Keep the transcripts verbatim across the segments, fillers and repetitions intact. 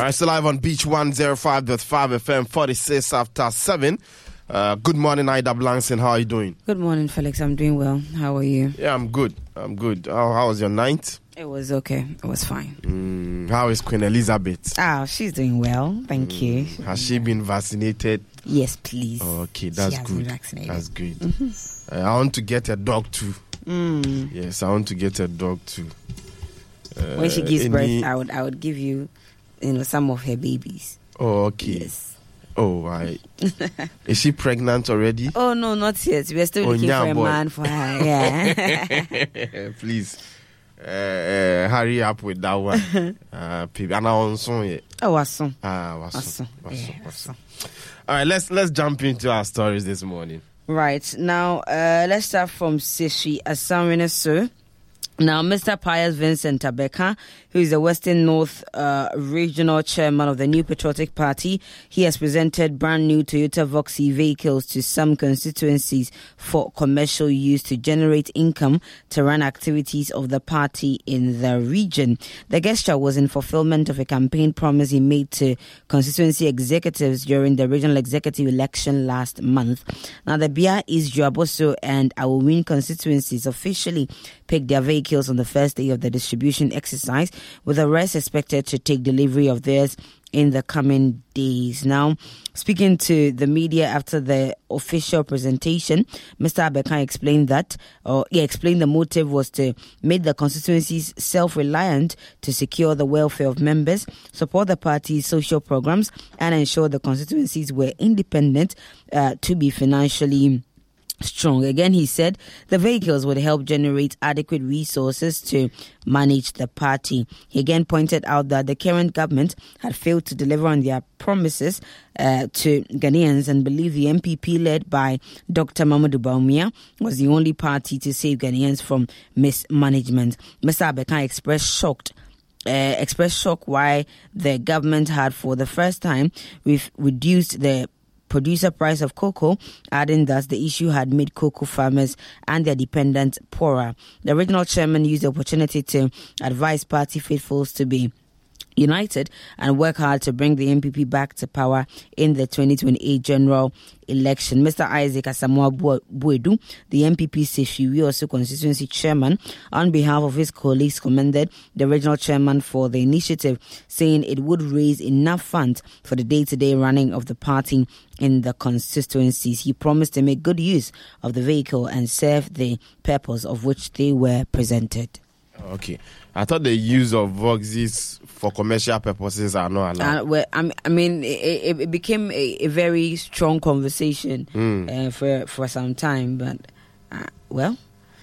All right, still live on Beach one oh five point five F M, forty-six after seven. Uh, good morning, Ida Blanson. How are you doing? Good morning, Felix. I'm doing well. How are you? Yeah, I'm good. I'm good. How, how was your night? It was okay. It was fine. Mm, how is Queen Elizabeth? Ah, she's doing well. Thank mm. you. Has she been vaccinated? Yes, please. Okay, that's she good. That's good. Mm-hmm. Uh, I want to get a dog too. Mm. Yes, I want to get a dog too. Uh, when she gives any... birth, I would, I would give you, you know, some of her babies. Oh, okay. Yes. Oh, right. Is she pregnant already? Oh, no, not yet. We're still oh, looking yeah, for a boy. man for her. Yeah. Please, uh, uh, hurry up with that one. uh, and I yet. Oh, awesome. Ah, awesome. Awesome. Awesome. Yeah, awesome. All right, let's let's jump into our stories this morning. Right now, uh, let's start from Seshi Asamrinesu. Now, Mister Pius Vincent Abeka, who is the Western North uh, Regional Chairman of the New Patriotic Party, he has presented brand new Toyota Voxy vehicles to some constituencies for commercial use to generate income to run activities of the party in the region. The gesture was in fulfillment of a campaign promise he made to constituency executives during the regional executive election last month. Now, the Bia, East Joaboso and Awowin constituencies officially picked their vehicles on the first day of the distribution exercise, with the rest expected to take delivery of theirs in the coming days. Now, speaking to the media after the official presentation, Mister Abeka explained that, or he explained the motive was to make the constituencies self-reliant to secure the welfare of members, support the party's social programs, and ensure the constituencies were independent uh, to be financially strong. Again, he said the vehicles would help generate adequate resources to manage the party. He again pointed out that the current government had failed to deliver on their promises uh, to Ghanaians and believed the M P P led by Doctor Mamadou Bawumia was the only party to save Ghanaians from mismanagement. Mister Abeka expressed shocked Uh, expressed shock why the government had, for the first time, we've reduced the producer price of cocoa, adding that the issue had made cocoa farmers and their dependents poorer. The regional chairman used the opportunity to advise party faithfuls to be united and work hard to bring the M P P back to power in the twenty twenty-eight general election. Mister Isaac Asamoah Buedu, the M P P Sefiwi also constituency chairman, on behalf of his colleagues, commended the regional chairman for the initiative, saying it would raise enough funds for the day-to-day running of the party in the constituencies. He promised to make good use of the vehicle and serve the purpose of which they were presented. Okay. I thought the use of Voxys for commercial purposes are not allowed. Uh, well, I mean, it, it became a, a very strong conversation mm. uh, for for some time, but, uh, well...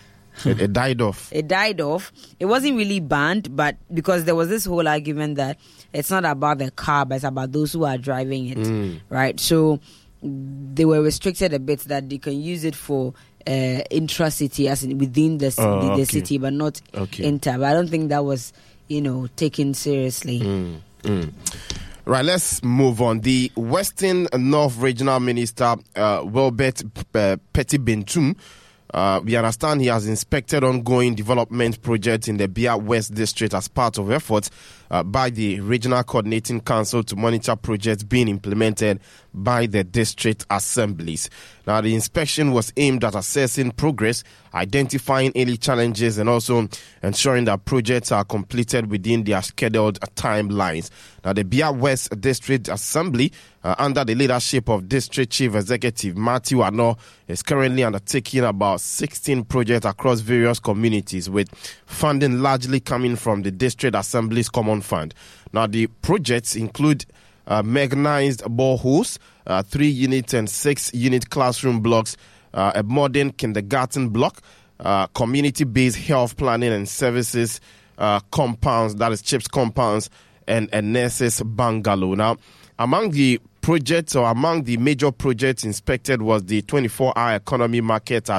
It, it died off. It died off. It wasn't really banned, but because there was this whole argument that it's not about the car, but it's about those who are driving it, mm. right? So they were restricted a bit that they can use it for uh, intra-city, as in within the, oh, the, the okay. city, but not okay. inter. But I don't think that was, you know, taken seriously. Mm. Mm. Right, let's move on. The Western North Regional Minister, uh, Wilbert uh, Petty Bentum, Uh, we understand he has inspected ongoing development projects in the Bia West District as part of efforts uh, by the Regional Coordinating Council to monitor projects being implemented by the district assemblies. Now, the inspection was aimed at assessing progress, identifying any challenges, and also ensuring that projects are completed within their scheduled timelines. Now, the Bia West District Assembly, uh, under the leadership of District Chief Executive Matthew Ano, is currently undertaking about sixteen projects across various communities, with funding largely coming from the District Assembly's Common Fund. Now, the projects include uh, mechanized boreholes, uh, three-unit and six-unit classroom blocks, uh, a modern kindergarten block, uh, community-based health planning and services uh, compounds, that is CHIPS compounds, and a nurses bungalow. Now, among the projects or among the major projects inspected was the twenty-four hour economy market at